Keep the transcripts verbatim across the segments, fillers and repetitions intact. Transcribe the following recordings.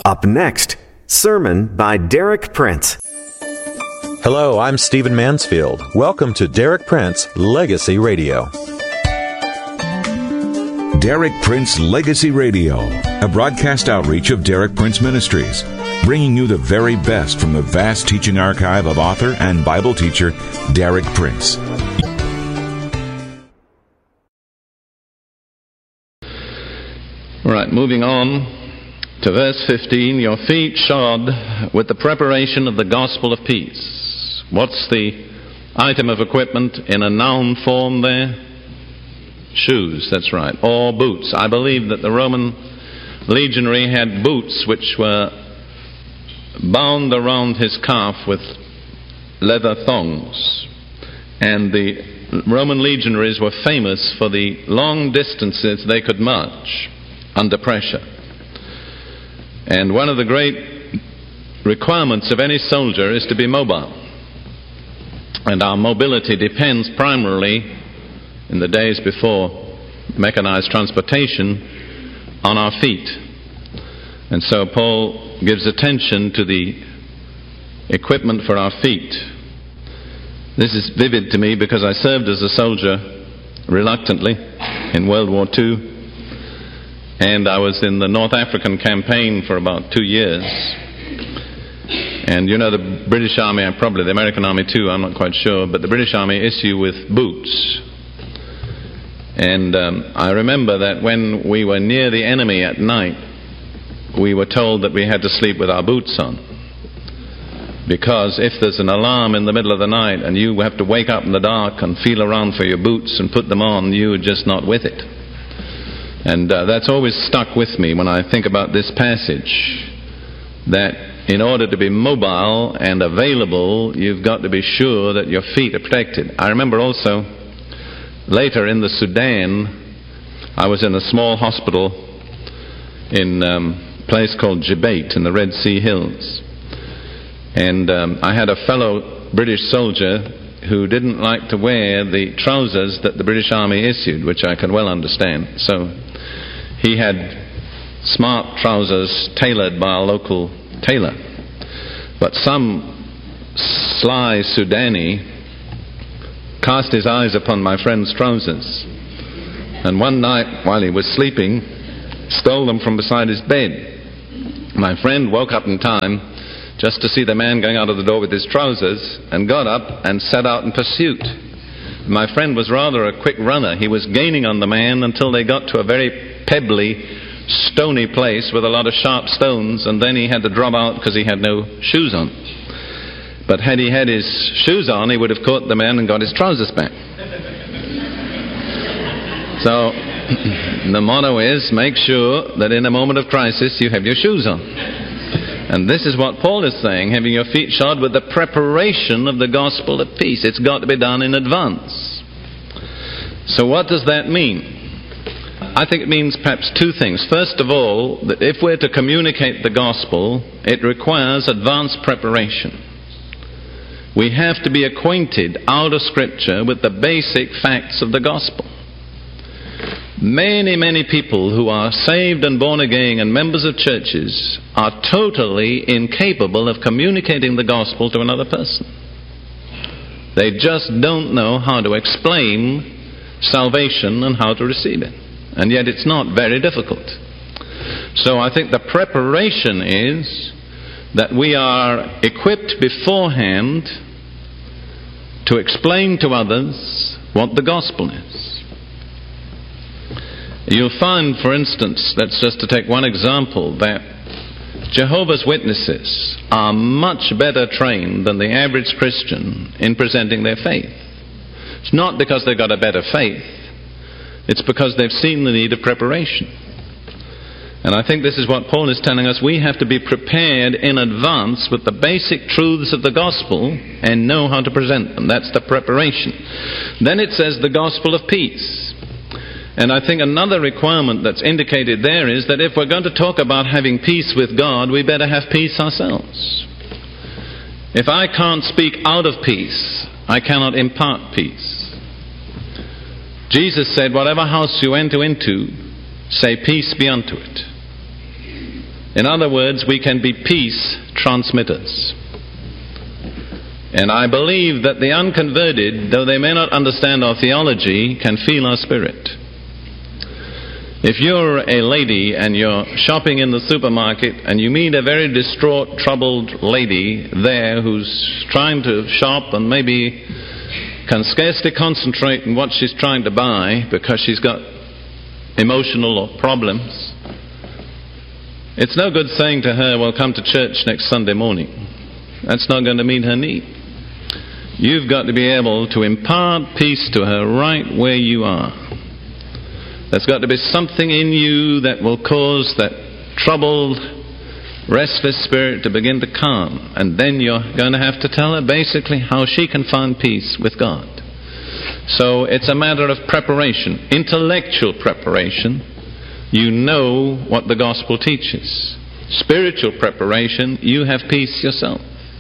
Up next, sermon by Derek Prince. Hello, I'm Stephen Mansfield. Welcome to Derek Prince Legacy Radio. Derek Prince Legacy Radio, a broadcast outreach of Derek Prince Ministries, bringing you the very best from the vast teaching archive of author and Bible teacher Derek Prince. All right, moving on to verse fifteen, your feet shod with the preparation of the gospel of peace. What's the item of equipment in a noun form there? Shoes, that's right, or boots. I believe that the Roman legionary had boots which were bound around his calf with leather thongs. And the Roman legionaries were famous for the long distances they could march under pressure. And one of the great requirements of any soldier is to be mobile. And our mobility depends primarily, in the days before mechanized transportation, on our feet. And so Paul gives attention to the equipment for our feet. This is vivid to me because I served as a soldier reluctantly in World War Two. And I was in the North African campaign for about two years. And you know, the British Army, and probably the American Army too, I'm not quite sure, but the British Army issue with boots. And um, I remember that when we were near the enemy at night, we were told that we had to sleep with our boots on. Because if there's an alarm in the middle of the night and you have to wake up in the dark and feel around for your boots and put them on, you're just not with it. And uh, that's always stuck with me when I think about this passage, that in order to be mobile and available, you've got to be sure that your feet are protected. I remember also, later in the Sudan, I was in a small hospital in um, a place called Jibate in the Red Sea Hills. And um, I had a fellow British soldier who didn't like to wear the trousers that the British Army issued, which I can well understand. So he had smart trousers tailored by a local tailor. But some sly Sudani cast his eyes upon my friend's trousers, and one night while he was sleeping stole them from beside his bed. My friend woke up in time just to see the man going out of the door with his trousers, and got up and set out in pursuit. My friend was rather a quick runner. He was gaining on the man until they got to a very pebbly, stony place with a lot of sharp stones, and then he had to drop out because he had no shoes on. But had he had his shoes on, he would have caught the man and got his trousers back. So the motto is, make sure that in a moment of crisis you have your shoes on. And this is what Paul is saying, having your feet shod with the preparation of the gospel of peace. It's got to be done in advance. So what does that mean? I think it means perhaps two things. First of all, that if we're to communicate the gospel, it requires advanced preparation. We have to be acquainted out of Scripture with the basic facts of the gospel. Many, many people who are saved and born again and members of churches are totally incapable of communicating the gospel to another person. They just don't know how to explain salvation and how to receive it. And yet it's not very difficult. So I think the preparation is that we are equipped beforehand to explain to others what the gospel is. You'll find, for instance, that's just to take one example, that Jehovah's Witnesses are much better trained than the average Christian in presenting their faith. It's not because they've got a better faith. It's because they've seen the need of preparation. And I think this is what Paul is telling us. We have to be prepared in advance with the basic truths of the gospel and know how to present them. That's the preparation. Then it says the gospel of peace. And I think another requirement that's indicated there is that if we're going to talk about having peace with God, we better have peace ourselves. If I can't speak out of peace, I cannot impart peace. Jesus said, whatever house you enter into, say peace be unto it. In other words, we can be peace transmitters. And I believe that the unconverted, though they may not understand our theology, can feel our spirit. If you're a lady and you're shopping in the supermarket and you meet a very distraught, troubled lady there who's trying to shop and maybe can scarcely concentrate on what she's trying to buy because she's got emotional problems, it's no good saying to her, well, come to church next Sunday morning. That's not going to meet her need. You've got to be able to impart peace to her right where you are. There's got to be something in you that will cause that troubled, restless spirit to begin to calm. And then you're going to have to tell her basically how she can find peace with God. So it's a matter of preparation, intellectual preparation. You know what the gospel teaches. Spiritual preparation, you have peace yourself.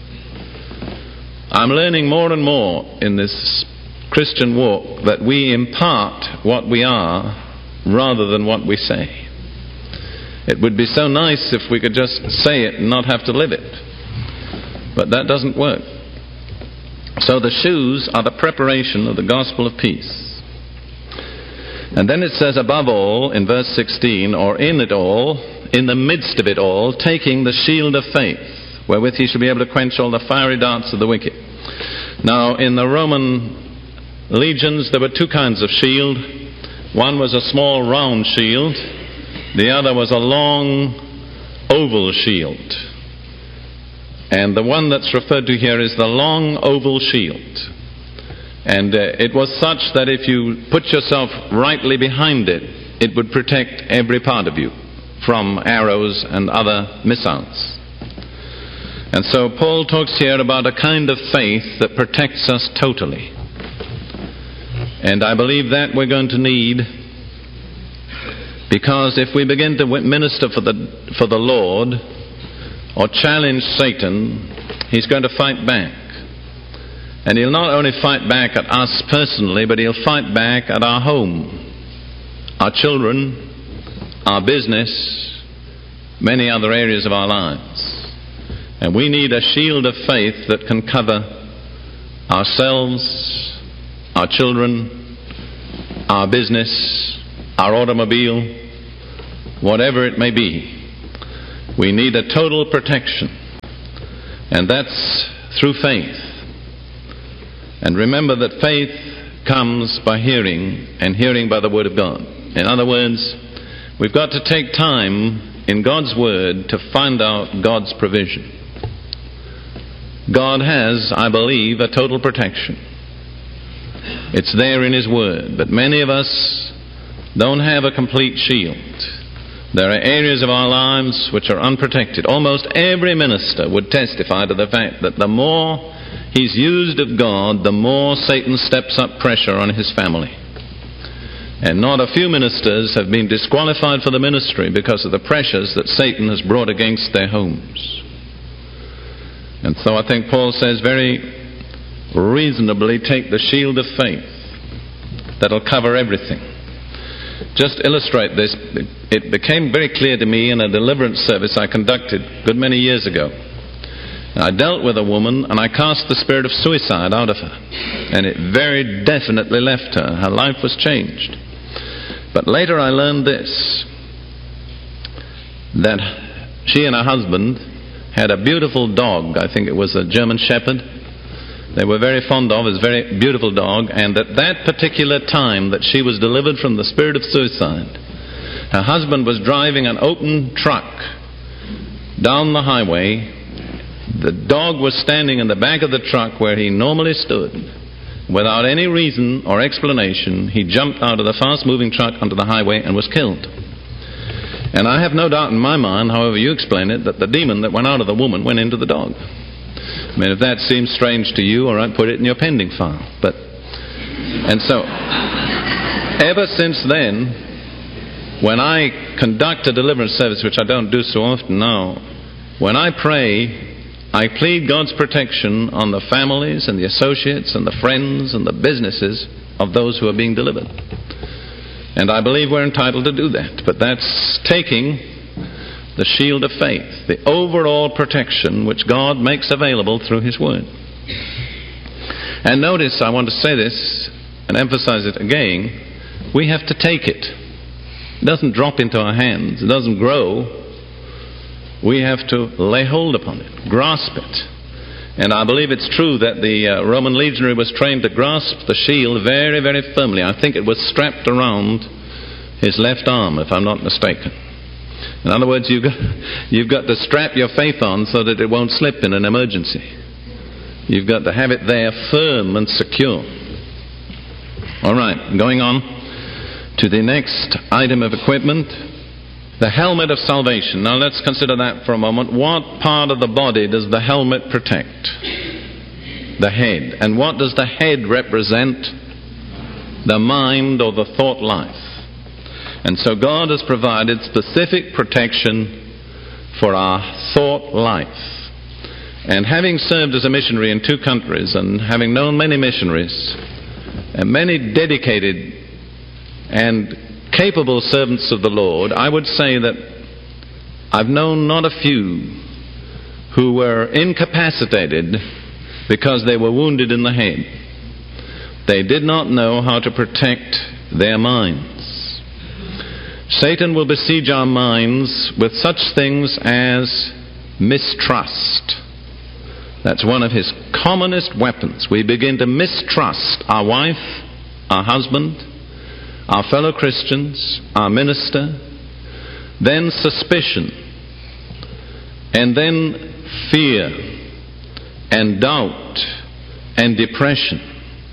I'm learning more and more in this Christian walk that we impart what we are rather than what we say. It would be so nice if we could just say it and not have to live it. But that doesn't work. So the shoes are the preparation of the gospel of peace. And then it says, above all, in verse sixteen, or in it all, in the midst of it all, taking the shield of faith, wherewith he shall be able to quench all the fiery darts of the wicked. Now, in the Roman legions, there were two kinds of shield. One was a small round shield. The other was a long oval shield. And the one that's referred to here is the long oval shield. And uh, it was such that if you put yourself rightly behind it, it would protect every part of you from arrows and other missiles. And so Paul talks here about a kind of faith that protects us totally. And I believe that we're going to need, because if we begin to minister for the, for the Lord or challenge Satan, he's going to fight back. And he'll not only fight back at us personally, but he'll fight back at our home, our children, our business, many other areas of our lives. And we need a shield of faith that can cover ourselves, our children, our business, our automobile, whatever it may be. We need a total protection. And that's through faith. And remember that faith comes by hearing, and hearing by the Word of God. In other words, we've got to take time in God's Word to find out God's provision. God has, I believe, a total protection. It's there in His Word. But many of us don't have a complete shield. There are areas of our lives which are unprotected. Almost every minister would testify to the fact that the more he's used of God, the more Satan steps up pressure on his family. And not a few ministers have been disqualified for the ministry because of the pressures that Satan has brought against their homes. And so I think Paul says very reasonably, take the shield of faith that'll cover everything. Just illustrate this, it became very clear to me in a deliverance service I conducted a good many years ago. I dealt with a woman and I cast the spirit of suicide out of her, and it very definitely left her. Her life was changed. But later I learned this, that she and her husband had a beautiful dog. I think it was a German Shepherd. They were very fond of. It was a very beautiful dog. And at that particular time that she was delivered from the spirit of suicide, her husband was driving an open truck down the highway. The dog was standing in the back of the truck where he normally stood. Without any reason or explanation, he jumped out of the fast-moving truck onto the highway and was killed. And I have no doubt in my mind, however you explain it, that the demon that went out of the woman went into the dog. I mean, if that seems strange to you, all right, put it in your pending file. But, and so, ever since then, when I conduct a deliverance service, which I don't do so often now, when I pray, I plead God's protection on the families and the associates and the friends and the businesses of those who are being delivered. And I believe we're entitled to do that. But that's taking the shield of faith, the overall protection which God makes available through His Word. And notice, I want to say this and emphasize it again, we have to take it. It doesn't drop into our hands. It doesn't grow. We have to lay hold upon it, grasp it. And I believe it's true that the uh, Roman legionary was trained to grasp the shield very, very firmly. I think it was strapped around his left arm, if I'm not mistaken. In other words, you've got, you've got to strap your faith on so that it won't slip in an emergency. You've got to have it there firm and secure. All right, going on to the next item of equipment, the helmet of salvation. Now let's consider that for a moment. What part of the body does the helmet protect? The head. And what does the head represent? The mind or the thought life. And so God has provided specific protection for our thought life. And having served as a missionary in two countries and having known many missionaries and many dedicated and capable servants of the Lord, I would say that I've known not a few who were incapacitated because they were wounded in the head. They did not know how to protect their minds. Satan will besiege our minds with such things as mistrust. That's one of his commonest weapons. We begin to mistrust our wife, our husband, our fellow Christians, our minister, then suspicion, and then fear, and doubt, and depression.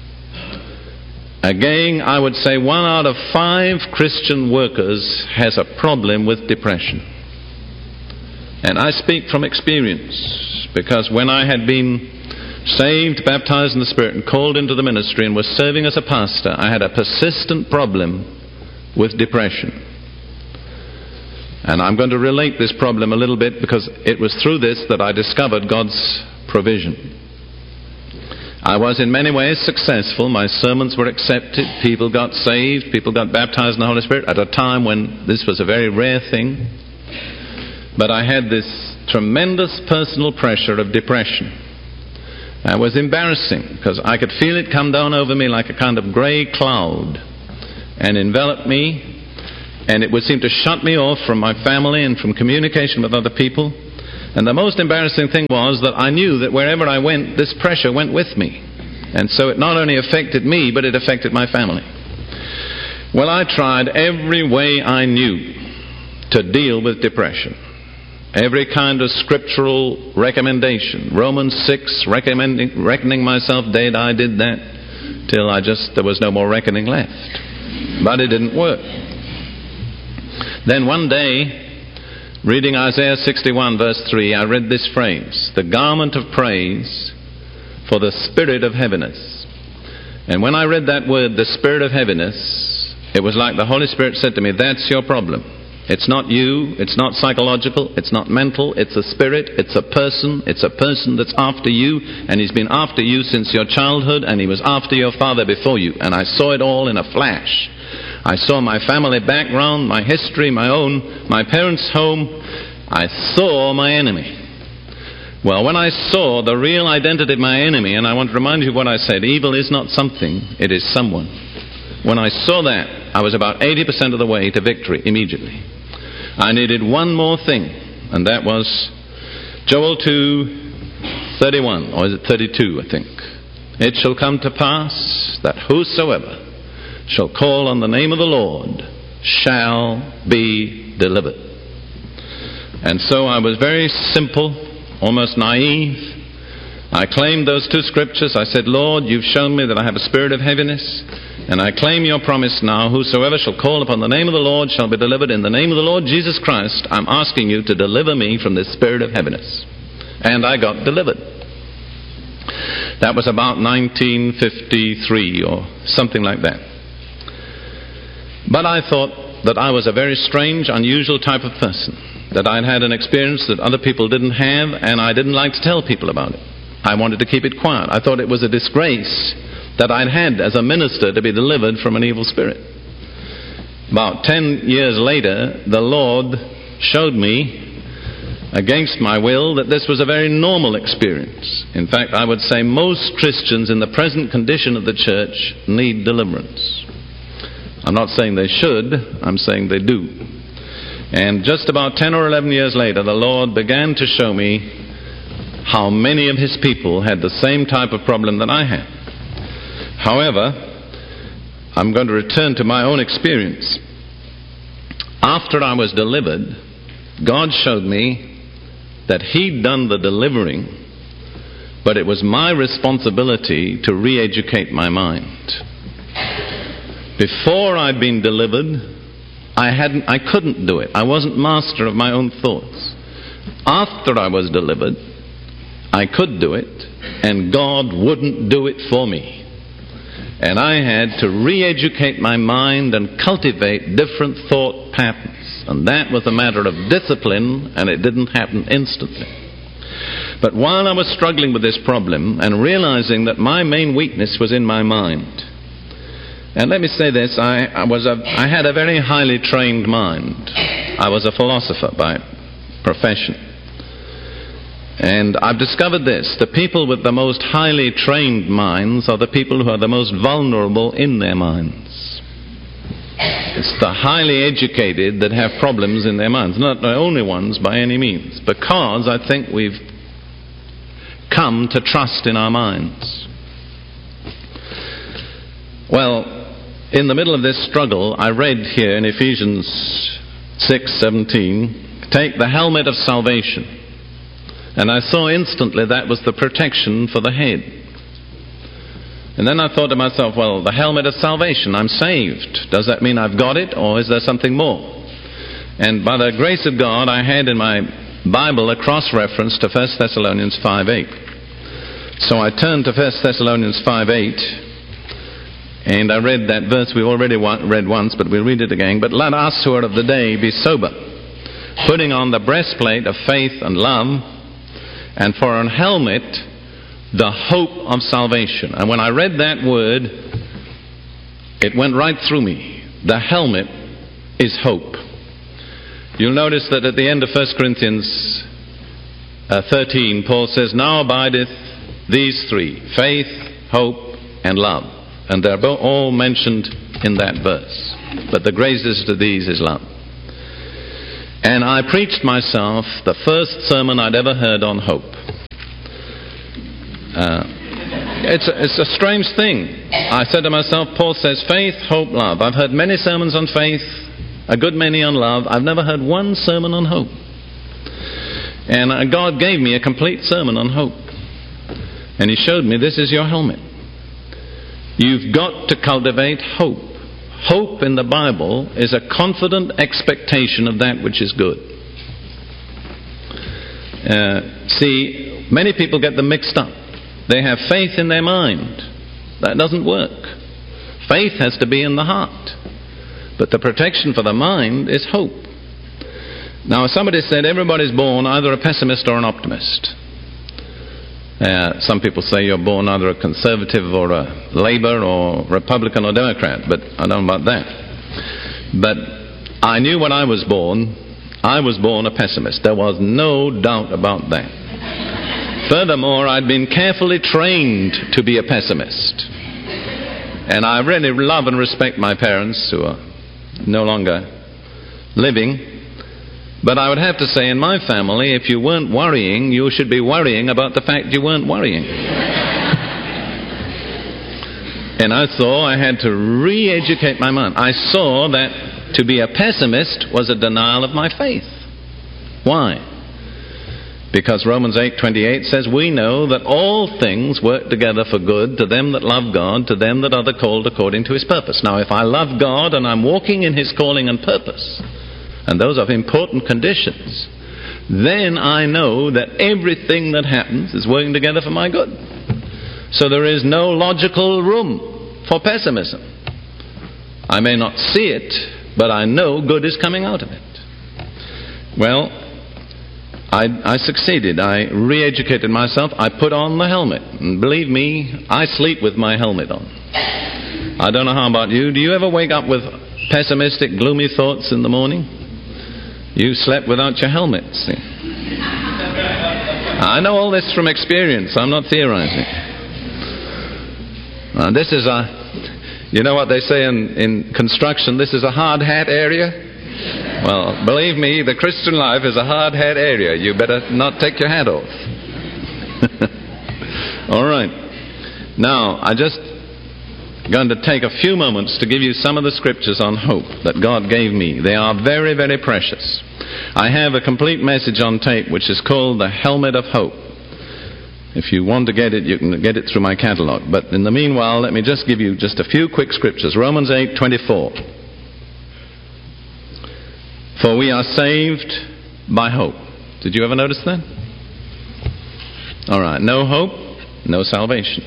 Again, I would say one out of five Christian workers has a problem with depression. And I speak from experience, because when I had been saved, baptized in the Spirit, and called into the ministry and was serving as a pastor, I had a persistent problem with depression. And I'm going to relate this problem a little bit, because it was through this that I discovered God's provision. I was in many ways successful. My sermons were accepted. People got saved. People got baptized in the Holy Spirit at a time when this was a very rare thing. But I had this tremendous personal pressure of depression. It was embarrassing, because I could feel it come down over me like a kind of grey cloud and envelop me, and it would seem to shut me off from my family and from communication with other people. And the most embarrassing thing was that I knew that wherever I went, this pressure went with me. And so it not only affected me, but it affected my family. Well, I tried every way I knew to deal with depression. Every kind of scriptural recommendation. Romans six, recommending, reckoning myself dead, I did that till I just, there was no more reckoning left. But it didn't work. Then one day, reading Isaiah sixty-one verse three, I read this phrase, the garment of praise for the spirit of heaviness. And when I read that word, the spirit of heaviness, it was like the Holy Spirit said to me, that's your problem. It's not you, it's not psychological, it's not mental, it's a spirit, it's a person, it's a person that's after you, and he's been after you since your childhood, and he was after your father before you. And I saw it all in a flash. I saw my family background, my history, my own, my parents' home. I saw my enemy. Well, when I saw the real identity of my enemy, and I want to remind you of what I said, evil is not something, it is someone. When I saw that, I was about eighty percent of the way to victory immediately. I needed one more thing, and that was Joel two thirty-one, or is it thirty-two, I think. It shall come to pass that whosoever shall call on the name of the Lord shall be delivered. And so I was very simple, almost naive. I claimed those two scriptures. I said, Lord, you've shown me that I have a spirit of heaviness, and I claim your promise now, whosoever shall call upon the name of the Lord shall be delivered. In the name of the Lord Jesus Christ, I'm asking you to deliver me from this spirit of heaviness. And I got delivered. That was about nineteen fifty-three or something like that. But I thought that I was a very strange, unusual type of person, that I'd had an experience that other people didn't have, and I didn't like to tell people about it. I wanted to keep it quiet. I thought it was a disgrace that I'd had as a minister to be delivered from an evil spirit. About ten years later, the Lord showed me against my will, that this was a very normal experience. In fact, I would say most Christians in the present condition of the church need deliverance. I'm not saying they should, I'm saying they do. And just about ten or eleven years later, the Lord began to show me how many of His people had the same type of problem that I had. However, I'm going to return to my own experience. After I was delivered, God showed me that He'd done the delivering, but it was my responsibility to re-educate my mind. Before I'd been delivered, I hadn't, I couldn't do it. I wasn't master of my own thoughts. After I was delivered, I could do it, and God wouldn't do it for me. And I had to re-educate my mind and cultivate different thought patterns. And that was a matter of discipline, and it didn't happen instantly. But while I was struggling with this problem and realizing that my main weakness was in my mind, and let me say this, I, I, was a, I had a very highly trained mind. I was a philosopher by profession. And I've discovered this: the people with the most highly trained minds are the people who are the most vulnerable in their minds. It's the highly educated that have problems in their minds, not the only ones by any means, because I think we've come to trust in our minds. Well, in the middle of this struggle, I read here in Ephesians six seventeen, take the helmet of salvation. And I saw instantly that was the protection for the head. And then I thought to myself, well, the helmet of salvation, I'm saved. Does that mean I've got it, or is there something more? And by the grace of God, I had in my Bible a cross-reference to First Thessalonians five eight. So I turned to First Thessalonians five eight, and I read that verse we already read once, but we'll read it again. But let us who are of the day be sober, putting on the breastplate of faith and love, and for an helmet, the hope of salvation. And when I read that word, it went right through me. The helmet is hope. You'll notice that at the end of First Corinthians uh, thirteen, Paul says, now abideth these three, faith, hope, and love. And they're all mentioned in that verse. But the greatest of these is love. And I preached myself the first sermon I'd ever heard on hope. Uh, it's, a, it's a strange thing. I said to myself, Paul says faith, hope, love. I've heard many sermons on faith, a good many on love. I've never heard one sermon on hope. And uh, God gave me a complete sermon on hope. And He showed me, this is your helmet. You've got to cultivate hope. Hope in the Bible is a confident expectation of that which is good. Uh, see, many people get them mixed up. They have faith in their mind. That doesn't work. Faith has to be in the heart. But the protection for the mind is hope. Now, somebody said everybody's born either a pessimist or an optimist. Uh, some people say you're born either a conservative or a Labour or Republican or Democrat, but I don't know about that. But I knew when I was born, I was born a pessimist. There was no doubt about that. Furthermore, I'd been carefully trained to be a pessimist. And I really love and respect my parents, who are no longer living. But I would have to say, in my family, if you weren't worrying, you should be worrying about the fact you weren't worrying. And I saw I had to re-educate my mind. I saw that to be a pessimist was a denial of my faith. Why? Because Romans eight twenty-eight says, we know that all things work together for good to them that love God, to them that are the called according to His purpose. Now, if I love God and I'm walking in His calling and purpose, and those are important conditions, then I know that everything that happens is working together for my good. So there is no logical room for pessimism. I may not see it, but I know good is coming out of it. Well, I, I succeeded. I re-educated myself. I put on the helmet. And believe me, I sleep with my helmet on. I don't know how about you. Do you ever wake up with pessimistic, gloomy thoughts in the morning? You slept without your helmet, see. I know all this from experience. I'm not theorizing. Uh, this is a, you know what they say in, in construction, this is a hard hat area? Well, believe me, the Christian life is a hard hat area. You better not take your hat off. All right. Now, I just going to take a few moments to give you some of the scriptures on hope that God gave me. They are very, very precious. I have a complete message on tape which is called The Helmet of Hope. If you want to get it, you can get it through my catalog. But in the meanwhile, let me just give you just a few quick scriptures. Romans eight twenty-four. For we are saved by hope. Did you ever notice that? All right. No hope, no salvation.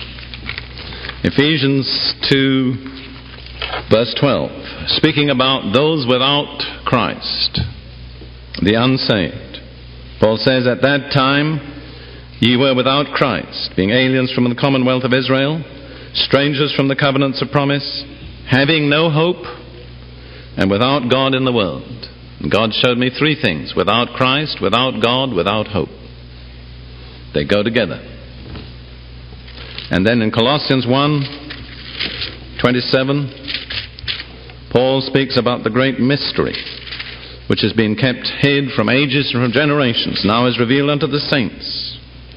Ephesians two, verse twelve. Speaking about those without Christ, the unsaved. Paul says, at that time ye were without Christ, being aliens from the commonwealth of Israel, strangers from the covenants of promise, having no hope, and without God in the world. And God showed me three things: without Christ, without God, without hope. They go together. And then in Colossians one twenty-seven, Paul speaks about the great mystery which has been kept hid from ages and from generations, now is revealed unto the saints.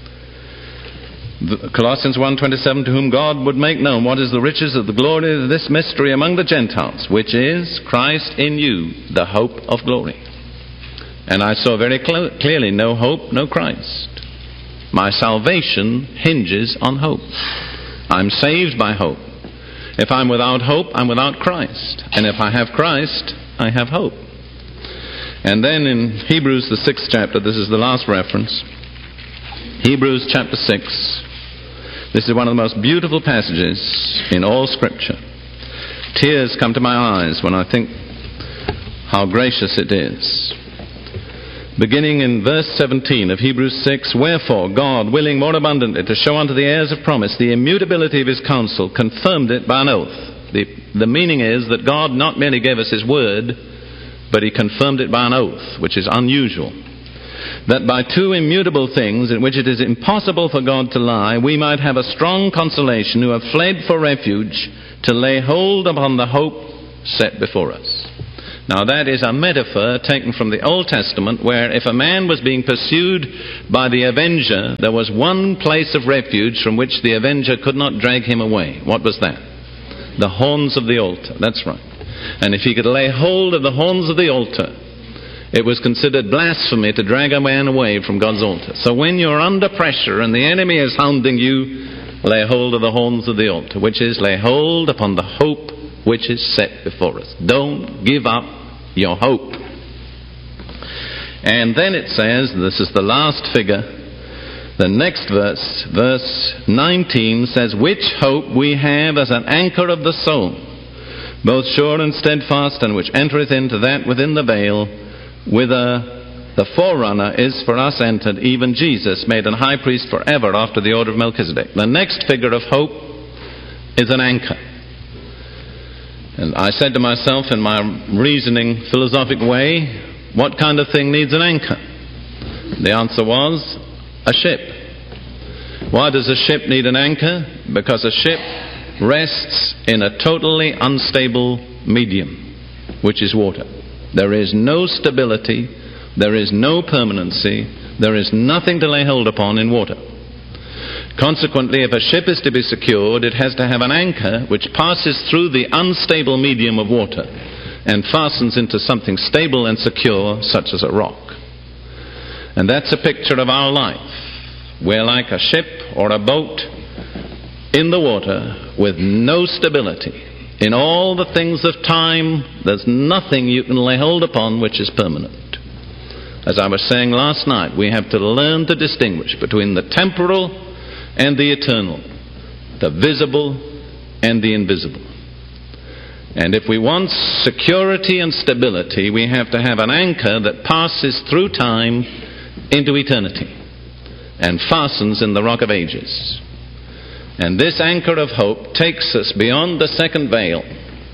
The, Colossians one twenty-seven, to whom God would make known what is the riches of the glory of this mystery among the Gentiles, which is Christ in you, the hope of glory. And I saw very cl- clearly, no hope, no Christ. My salvation hinges on hope. I'm saved by hope. If I'm without hope, I'm without Christ. And if I have Christ, I have hope. And then in Hebrews, the sixth chapter, this is the last reference. Hebrews chapter six. This is one of the most beautiful passages in all Scripture. Tears come to my eyes when I think how gracious it is. Beginning in verse seventeen of Hebrews six, wherefore God, willing more abundantly to show unto the heirs of promise the immutability of his counsel, confirmed it by an oath. The, the meaning is that God not merely gave us his word, but he confirmed it by an oath, which is unusual. That by two immutable things, in which it is impossible for God to lie, we might have a strong consolation who have fled for refuge, to lay hold upon the hope set before us. Now that is a metaphor taken from the Old Testament, where if a man was being pursued by the avenger, there was one place of refuge from which the avenger could not drag him away. What was that? The horns of the altar. That's right. And if he could lay hold of the horns of the altar, it was considered blasphemy to drag a man away from God's altar. So when you're under pressure and the enemy is hounding you, lay hold of the horns of the altar, which is lay hold upon the hope which is set before us. Don't give up your hope. And then it says, this is the last figure, the next verse, verse nineteen says, which hope we have as an anchor of the soul, both sure and steadfast, and which entereth into that within the veil, whither the forerunner is for us entered, even Jesus, made an high priest forever after the order of Melchizedek. The next figure of hope is an anchor. And I said to myself in my reasoning, philosophic way, what kind of thing needs an anchor? The answer was, a ship. Why does a ship need an anchor? Because a ship rests in a totally unstable medium, which is water. There is no stability, there is no permanency, there is nothing to lay hold upon in water. Consequently, if a ship is to be secured, it has to have an anchor which passes through the unstable medium of water and fastens into something stable and secure, such as a rock. And that's a picture of our life. We're like a ship or a boat in the water with no stability. In all the things of time, there's nothing you can lay hold upon which is permanent. As I was saying last night, we have to learn to distinguish between the temporal and the eternal, the visible and the invisible. And if we want security and stability, we have to have an anchor that passes through time into eternity and fastens in the rock of ages. And this anchor of hope takes us beyond the second veil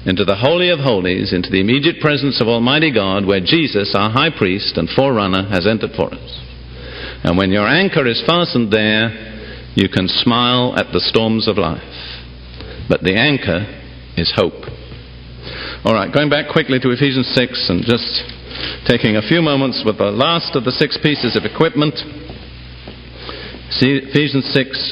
into the Holy of Holies, into the immediate presence of Almighty God, where Jesus, our high priest and forerunner, has entered for us. And when your anchor is fastened there, you can smile at the storms of life. But the anchor is hope. All right, going back quickly to Ephesians six and just taking a few moments with the last of the six pieces of equipment. See Ephesians six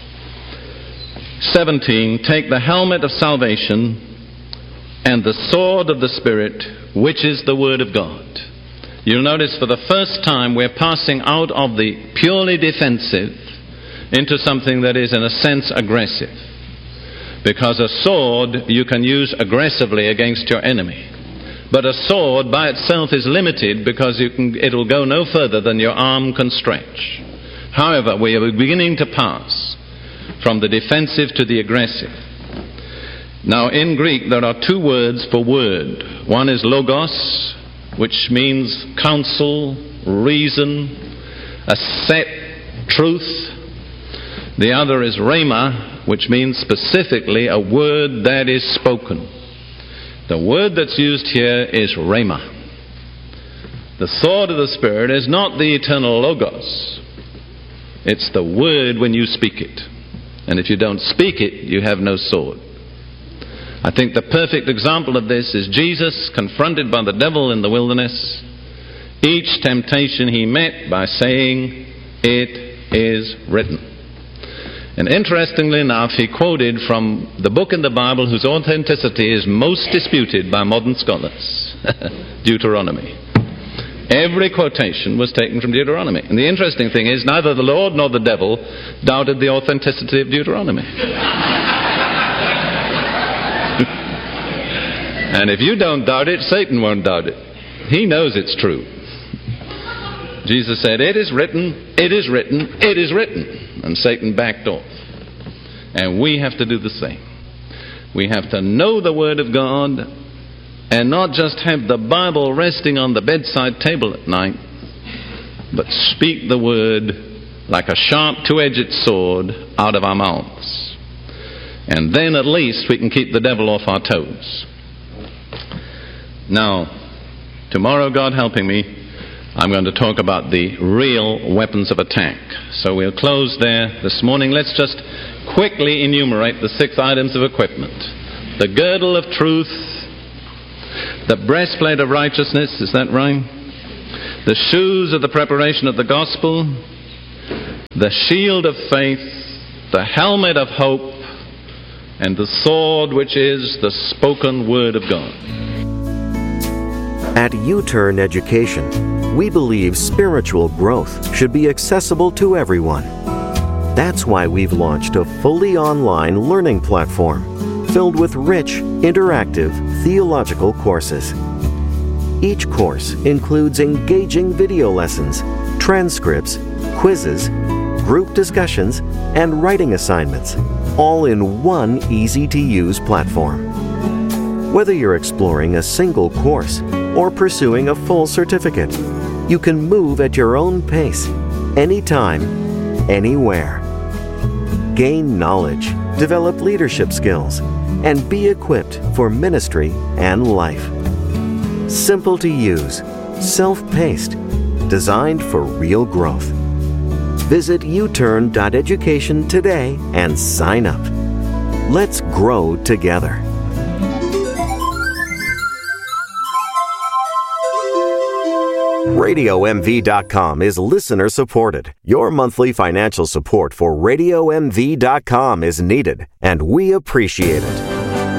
seventeen, take the helmet of salvation and the sword of the Spirit, which is the Word of God. You'll notice for the first time we're passing out of the purely defensive into something that is in a sense aggressive. Because a sword you can use aggressively against your enemy. But a sword by itself is limited because you can, it'll go no further than your arm can stretch. However, we are beginning to pass from the defensive to the aggressive. Now, in Greek, there are two words for word. One is logos, which means counsel, reason, a set truth. The other is rhema, which means specifically a word that is spoken. The word that's used here is rhema. The sword of the Spirit is not the eternal logos. It's the word when you speak it. And if you don't speak it, you have no sword. I think the perfect example of this is Jesus confronted by the devil in the wilderness. Each temptation he met by saying, "It is written." And interestingly enough, he quoted from the book in the Bible whose authenticity is most disputed by modern scholars, Deuteronomy. Every quotation was taken from Deuteronomy. And the interesting thing is, neither the Lord nor the devil doubted the authenticity of Deuteronomy. And if you don't doubt it, Satan won't doubt it. He knows it's true. Jesus said, "It is written, it is written, it is written." And Satan backed off. And we have to do the same. We have to know the Word of God and not just have the Bible resting on the bedside table at night, but speak the Word like a sharp two-edged sword out of our mouths. And then at least we can keep the devil off our toes. Now, tomorrow, God helping me, I'm going to talk about the real weapons of attack. So we'll close there this morning. Let's just quickly enumerate the six items of equipment. The girdle of truth, the breastplate of righteousness, is that right? The shoes of the preparation of the gospel, the shield of faith, the helmet of hope, and the sword which is the spoken word of God. At U-Turn Education, we believe spiritual growth should be accessible to everyone. That's why we've launched a fully online learning platform filled with rich, interactive theological courses. Each course includes engaging video lessons, transcripts, quizzes, group discussions, and writing assignments, all in one easy-to-use platform. Whether you're exploring a single course or pursuing a full certificate, you can move at your own pace, anytime, anywhere. Gain knowledge, develop leadership skills, and be equipped for ministry and life. Simple to use, self-paced, designed for real growth. Visit u turn dot education today and sign up. Let's grow together. radio m v dot com is listener supported. Your monthly financial support for radio m v dot com is needed, and we appreciate it.